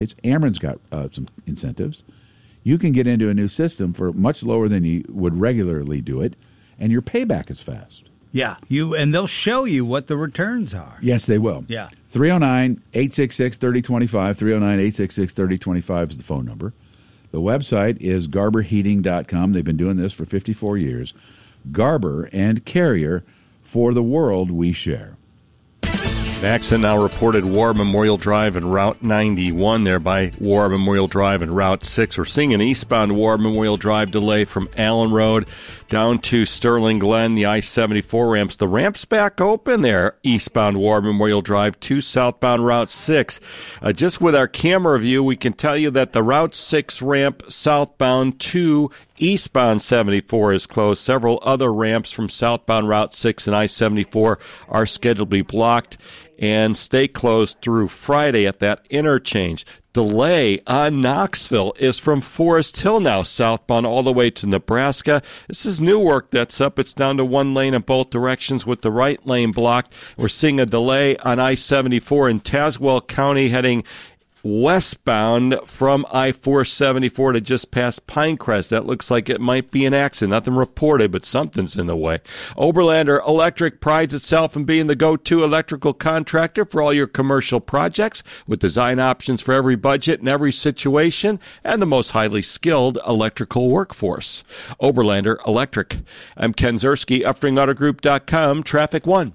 Ameren's got some incentives. You can get into a new system for much lower than you would regularly do it, and your payback is fast. Yeah, and they'll show you what the returns are. Yes, they will. Yeah. 309-866-3025, 309-866-3025 is the phone number. The website is garberheating.com. They've been doing this for 54 years. Garber and Carrier, for the world we share. An accident now reported War Memorial Drive and Route 91 there by War Memorial Drive and Route 6. We're seeing an eastbound War Memorial Drive delay from Allen Road down to Sterling Glen, the I-74 ramps. The ramp's back open there, eastbound War Memorial Drive to southbound Route 6. Just with our camera view, we can tell you that the Route 6 ramp southbound to eastbound 74 is closed. Several other ramps from southbound Route 6 and I-74 are scheduled to be blocked and stay closed through Friday at that interchange. Delay on Knoxville is from Forest Hill now, southbound all the way to Nebraska. This is new work that's up. It's down to one lane in both directions with the right lane blocked. We're seeing a delay on I-74 in Tazewell County heading westbound from I-474 to just past Pinecrest. That looks like it might be an accident. Nothing reported, but something's in the way. Oberlander Electric prides itself in being the go-to electrical contractor for all your commercial projects, with design options for every budget and every situation, and the most highly skilled electrical workforce. Oberlander Electric. I'm Ken Zerski, UpringAutoGroup.com, Traffic 1.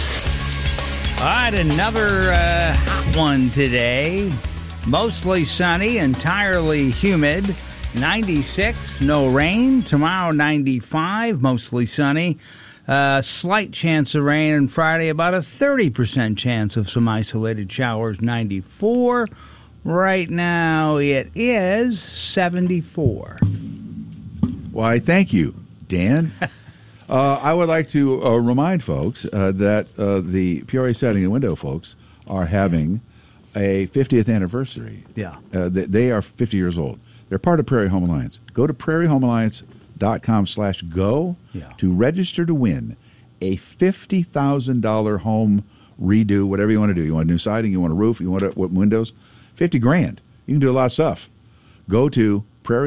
All right, another hot one today. Mostly sunny, entirely humid. 96, no rain. Tomorrow, 95, mostly sunny. Slight chance of rain. And Friday, about a 30% chance of some isolated showers, 94. Right now, it is 74. Why, thank you, Dan. I would like to remind folks that the Peoria Siding and Window folks are having a 50th anniversary. Yeah. They are 50 years old. They're part of Prairie Home Alliance. Go to prairiehomealliance.com/go to register to win a $50,000 home redo, whatever you want to do. You want new siding, you want a roof, you want windows, $50,000. You can do a lot of stuff. Go to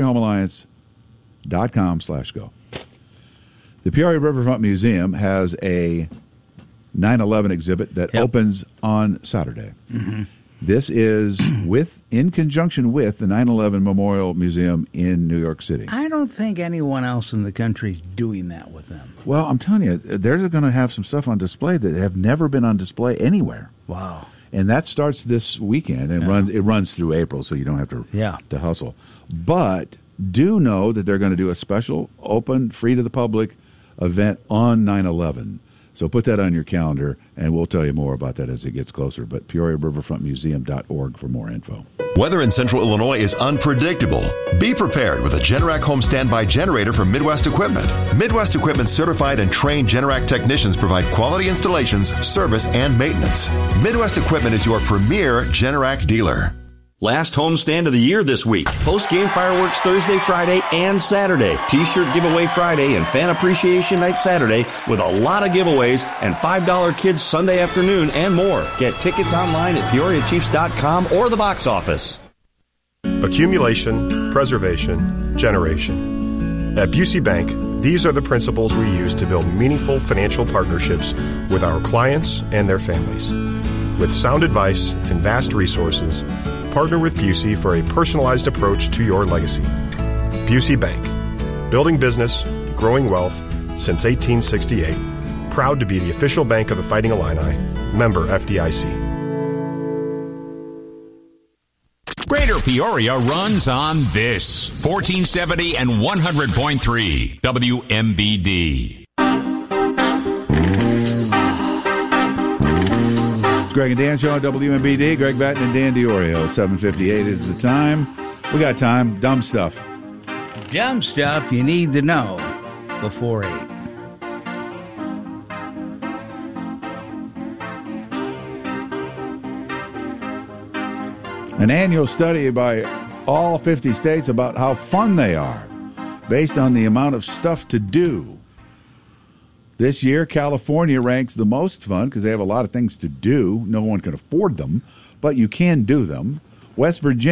prairiehomealliance.com/go. The Peoria Riverfront Museum has a 9/11 exhibit that opens on Saturday. Mm-hmm. This is in conjunction with the 9/11 Memorial Museum in New York City. I don't think anyone else in the country is doing that with them. Well, I'm telling you, they're going to have some stuff on display that have never been on display anywhere. Wow. And that starts this weekend and runs through April, so you don't have to hustle. But do know that they're going to do a special, open, free to the public event on 9/11. So put that on your calendar, and we'll tell you more about that as it gets closer. But PeoriaRiverfrontMuseum.org for more info. Weather in Central Illinois is unpredictable. Be prepared with a Generac home standby generator from Midwest Equipment. Midwest Equipment certified and trained Generac technicians provide quality installations, service, and maintenance. Midwest Equipment is your premier Generac dealer. Last homestand of the year this week. Post-game fireworks Thursday, Friday, and Saturday. T-shirt giveaway Friday and fan appreciation night Saturday with a lot of giveaways and $5 kids Sunday afternoon and more. Get tickets online at PeoriaChiefs.com or the box office. Accumulation, preservation, generation. At Busey Bank, these are the principles we use to build meaningful financial partnerships with our clients and their families. With sound advice and vast resources, partner with Busey for a personalized approach to your legacy. Busey Bank, building business, growing wealth since 1868. Proud to be the official bank of the Fighting Illini. Member FDIC. Greater Peoria runs on this. 1470 and 100.3 WMBD. Greg and Dan Show on WMBD. Greg Batten and Dan DiOrio. 7:58 is the time. We got time. Dumb stuff. Dumb stuff you need to know before 8. An annual study by all 50 states about how fun they are based on the amount of stuff to do. This year, California ranks the most fun because they have a lot of things to do. No one can afford them, but you can do them. West Virginia.